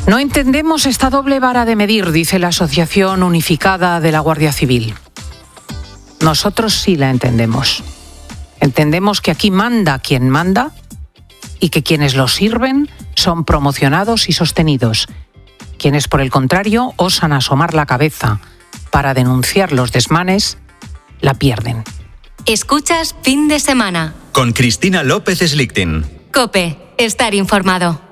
No entendemos esta doble vara de medir, dice la Asociación Unificada de la Guardia Civil. Nosotros sí la entendemos. Entendemos que aquí manda quien manda y que quienes lo sirven son promocionados y sostenidos. Quienes, por el contrario, osan asomar la cabeza para denunciar los desmanes, la pierden. Escuchas Fin de Semana. Con Cristina López Slichting. COPE. Estar informado.